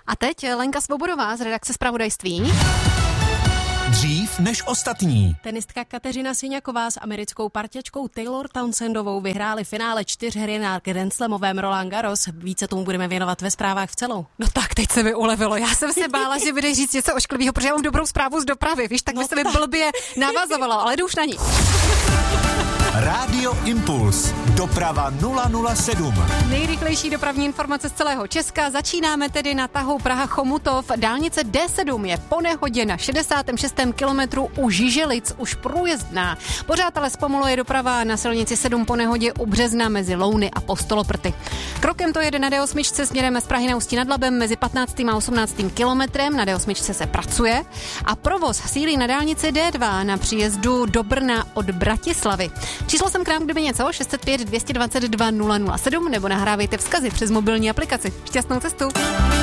A teď Lenka Svobodová z redakce Zpravodajství. Dřív než ostatní. Tenistka Kateřina Siňaková s americkou parťačkou Taylor Townsendovou vyhráli finále 4 hry na Grand Slamovém Roland Garros. Více tomu budeme věnovat ve zprávách v celou. No tak, teď se mi ulevilo. Já jsem se bála, že budeš říct něco ošklivého, protože já mám dobrou zprávu z dopravy. Víš, tak by se mi blbě navazovalo, ale jdu už na ní. Rádio Impuls. Doprava 007. Nejrychlejší dopravní informace z celého Česka. Začínáme tedy na tahu Praha-Chomutov. Dálnice D7 je po nehodě na 66. kilometru u Žiželic už průjezdná. Pořád ale zpomaluje doprava na silnici 7 po nehodě u Března mezi Louny a Postoloprty. Krokem to jede na D8 směrem z Prahy na Ústí nad Labem mezi 15. a 18. kilometrem. Na D8 se pracuje a provoz sílí na dálnici D2 na příjezdu do Brna od Bratislavy. Číslo jsem k nám, kdyby něco, 605 222 007 nebo nahrávejte vzkazy přes mobilní aplikaci. Šťastnou cestu!